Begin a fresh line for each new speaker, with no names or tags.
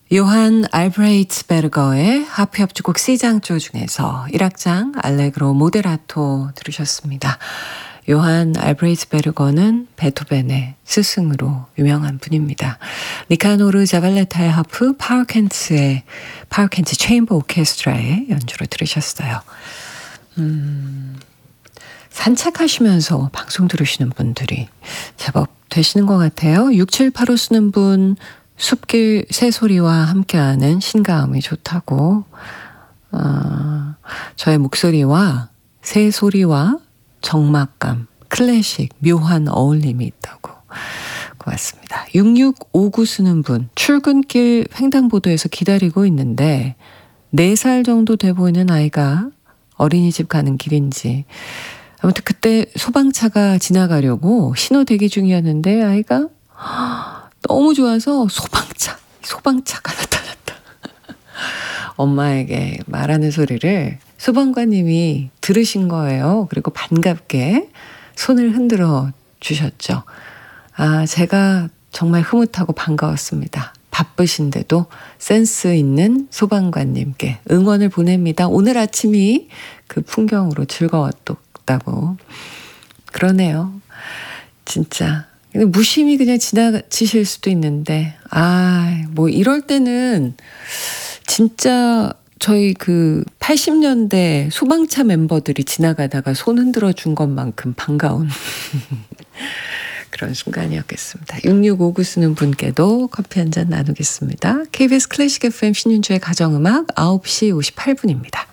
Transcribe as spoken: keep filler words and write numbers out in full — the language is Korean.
요한 알브레이트 베르거의 하프 협주곡 C장조 중에서 일 악장 알레그로 모데라토 들으셨습니다. 요한 알브레이트 베르거는 베토벤의 스승으로 유명한 분입니다. 니카노르 자발레타의 하프, 파워켄츠의 파워켄츠 체인버 오케스트라의 연주로 들으셨어요. 음, 산책하시면서 방송 들으시는 분들이 제법 되시는 것 같아요. 육칠팔오 쓰는 분, 숲길 새소리와 함께하는 신가음이 좋다고, 어, 저의 목소리와 새소리와 적막감, 클래식, 묘한 어울림이 있다고. 고맙습니다. 육육오구 쓰는 분, 출근길 횡단보도에서 기다리고 있는데 네 살 정도 돼 보이는 아이가 어린이집 가는 길인지, 아무튼 그때 소방차가 지나가려고 신호 대기 중이었는데 아이가 너무 좋아서 소방차, 소방차가 나타났다. 엄마에게 말하는 소리를 소방관님이 들으신 거예요. 그리고 반갑게 손을 흔들어 주셨죠. 아, 제가 정말 흐뭇하고 반가웠습니다. 바쁘신데도 센스 있는 소방관님께 응원을 보냅니다. 오늘 아침이 그 풍경으로 즐거웠다고. 그러네요. 진짜. 무심히 그냥 지나치실 수도 있는데, 아, 뭐 이럴 때는 진짜 저희 그 팔십 년대 소방차 멤버들이 지나가다가 손 흔들어 준 것만큼 반가운 그런 순간이었겠습니다. 육육오구 쓰는 분께도 커피 한 잔 나누겠습니다. 케이비에스 클래식 에프엠 신윤주의 가정음악 아홉 시 오십팔 분입니다.